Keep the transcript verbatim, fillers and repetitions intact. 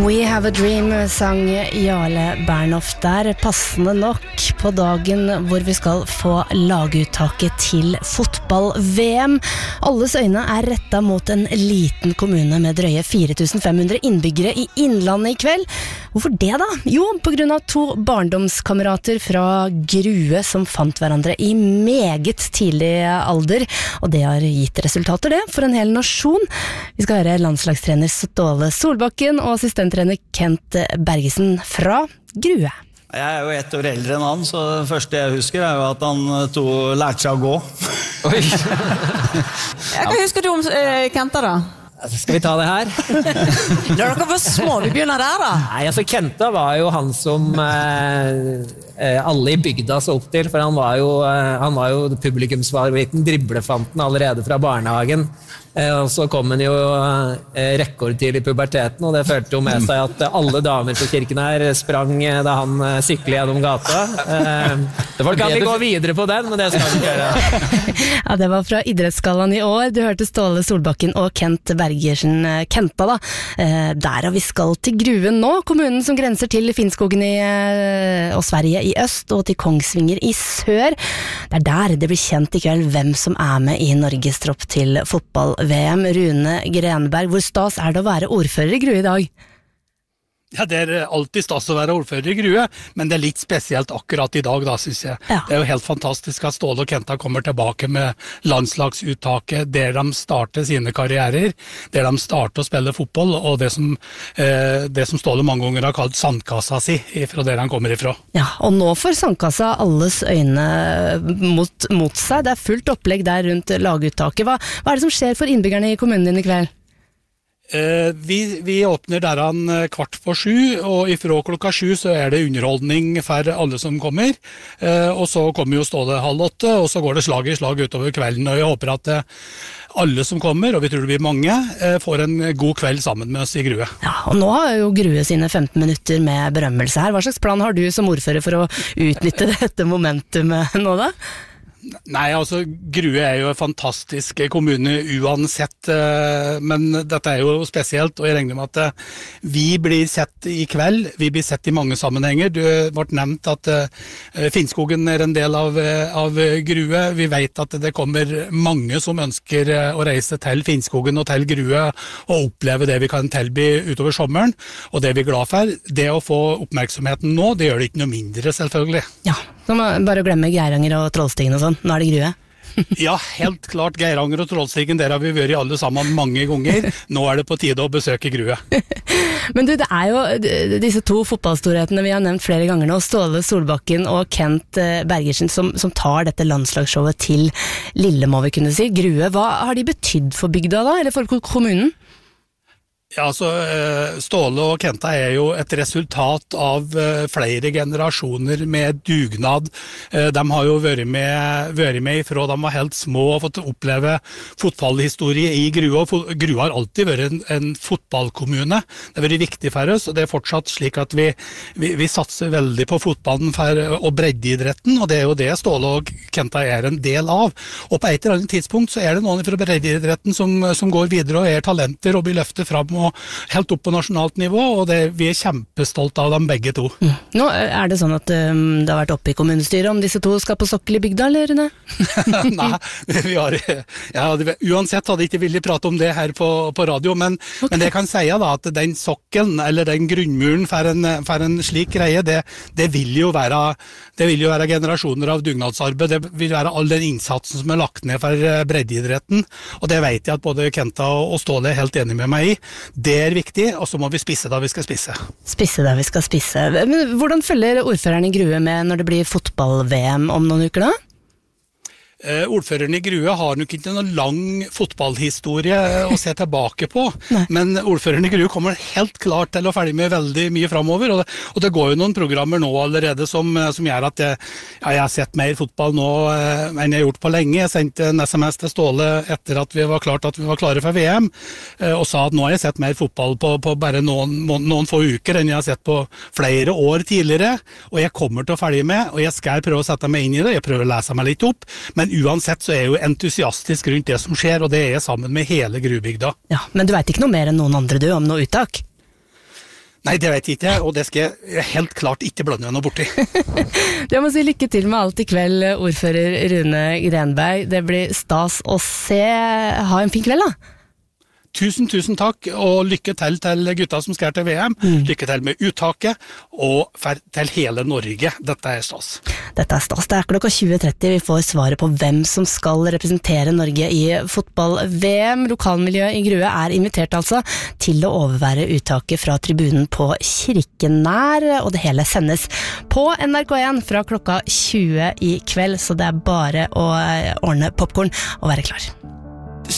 We have a dream, sang Jarle Bernhoft der, passende nok på dagen hvor vi skal få laguttaket til fotball-V M. Alles øyne er rettet mot en liten kommune med drøye fire tusen fem hundre innbyggere i Innlandet i kveld. Hvorfor det da? Jo, på grunn av to barndomskamerater fra Grue som fant hverandre i meget tidlig alder, og det har gitt resultater det for en hel nasjon. Vi skal høre landslagstrener Ståle Solbakken og assistenttrener Kent Bergesen fra Grue. Jeg er jo ett år eldre enn han, så det første jeg husker er jo at han to lærte seg å gå. Oi. Hva husker du om uh, Kenta da? Skal vi ta det her? Når dere var små, vi begynner der da. Nei, altså Kenta var jo han som eh, alle i bygda så opp til, for han var jo, eh, han var jo publikumsfavoritten, driblefanten allerede fra barnehagen. Eh, og så kom han jo eh, rekord til i puberteten, og det følte jo med seg at alle damer på kirken her sprang da han eh, syklet gjennom gata. Eh, det var kan vi gå videre på den, men det skal vi ikke gjøre. Ja, det var fra Idrettsgallaen i år. Du hørte Ståle Solbakken og Kent Bergersen, Kenta da. Eh, der har vi skal til Grue nå, kommunen som grenser til Finnskogen i, eh, og Sverige i øst, og til Kongsvinger i sør. Det er der det blir kjent i kveld hvem som er med i Norges tropp til fotball-V M. Rune Grenberg, hvor stas er det å være ordfører i Grue i dag? Ja, det er alltid stas å være ordfører i Grue, men det er litt spesielt akkurat i dag, da, synes jeg. Ja. Det er jo helt fantastisk at Ståle og Kenta kommer tilbake med landslagsuttaket, der de starter sine karrierer, der de starter å spille fotball, og det som, eh, det som Ståle mange ganger har kalt sandkassa si, fra der han kommer ifra. Ja, og nå får sandkassa alles øyne mot, mot seg. Det er fullt opplegg der rundt laguttaket. Hva, hva er det som skjer for innbyggerne i kommunen din i kveld? Eh, vi, vi åpner der han kvart på sju, og ifra klokka sju så er det underholdning for alle som kommer, eh, og så kommer jo Ståle halv åtte, og så går det slag i slag utover kvelden, og jeg håper at eh, alle som kommer, og vi tror det blir mange, eh, får en god kveld sammen med oss i Grue. Ja, og nå har jo Grue sine femten minutter med berømmelse her. Hva slags plan har du som ordfører for å utnytte dette momentumet nå da? Nei, altså Grue er jo en fantastisk kommune uansett, men dette er jo spesielt, og jeg regner med at vi blir sett i kveld, vi blir sett i mange sammenhenger. Det ble nevnt at Finnskogen er en del av, av Grue. Vi vet at det kommer mange som ønsker å reise til Finnskogen og til Grue og oppleve det vi kan tilby utover sommeren, og det er vi glad for. Det å få oppmerksomheten nå, det gjør det ikke noe mindre selvfølgelig. Ja, så må bare glemme Geiranger og Trollstigen og sånn. Nå er det Grue. Ja, helt klart. Geiranger og Trollstigen, der har vi vært alle sammen mange ganger. Nå er det på tide å besøke Grue. Men du, det er jo disse to fotballstorhetene vi har nevnt flere ganger nå, Ståle Solbakken og Kent Bergersen, som, som tar dette landslagsshowet til Lille, må vi kunne si. Grue, hva har de betydd for bygda da, eller for kommunen? Ja, altså Ståle og Kenta er jo et resultat av flere generasjoner med dugnad. De har jo vært med, vært med fra de var helt små og fått oppleve fotballhistorie i Grue. Grue har alltid vært en, en fotballkommune. Det har vært viktig for oss, og det er fortsatt slik at vi, vi, vi satser veldig på fotballen for, og breddeidretten, og det er jo det Ståle og Kenta er en del av. Og på et eller annet tidspunkt så er det noen fra breddeidretten som, som går videre og er talenter og blir løftet fram og helt opp på nasjonalt nivå, og det, vi er kjempestolte av dem begge to. Mm. Nå er det sånn at um, det har vært oppe i kommunestyret om disse to skal på sokkel i bygda, eller? Ne? Nei, vi har, ja, uansett hadde jeg ikke villig prate om det her på, på radio, men, okay. men det kan si da at den sokkelen, eller den grunnmuren for en, for en slik greie, det, det, vil jo være, det vil jo være generasjoner av dugnadsarbeid, det vil være all den innsatsen som er lagt ned for breddeidretten, og det vet jeg at både Kenta og Ståle er helt enige med meg i. Det er viktig, og så må vi spisse da vi skal spisse. Spisse da vi skal spisse. Men hvordan følger ordføreren i Grue med når det blir fotball-V M om noen uker da? Eh, ordføreren i Grue har nok ikke noen lang fotballhistorie å se tilbake på, Nei. men ordføreren i Grue kommer helt klart til å følge med veldig mye fremover, og det, og det går jo noen programmer nå allerede som, som gjør at jeg, ja, jeg har sett mer fotball nå eh, enn jeg har gjort på lenge. Jeg sendte en sms til Ståle etter at vi var klart at vi var klare for V M, eh, og sa at nå har jeg sett mer fotball på, på bare noen, noen få uker enn jeg har sett på flere år tidligere, og jeg kommer til å følge med, og jeg skal prøve å sette meg inn i det, jeg prøver å lese meg litt opp, men uansett så er jeg jo entusiastisk rundt det som skjer, og det er jeg sammen med hele Grubygda. Ja, men du vet ikke noe mer enn noen andre du om noe uttak? Nei, det vet jeg ikke, og det skal jeg helt klart ikke blande meg noe borti. Jeg må si lykke til med alt i kveld, ordfører Rune Grenberg. Det blir stas å se. Ha en fin kveld, da. Tusen, tusen takk, og lykke til til gutta som skal til V M. Mm. Lykke til med uttaket, og til hele Norge. Dette er stas. Dette er stas. Det er klokka tjue tretti vi får svaret på hvem som skal representere Norge i fotball-V M. Lokalmiljøet i Grue er invitert altså til å overvære uttaket fra tribunen på Kirkenær, og det hele sendes på N R K én fra klokka tjue i kveld, så det er bare å ordne popcorn og være klar.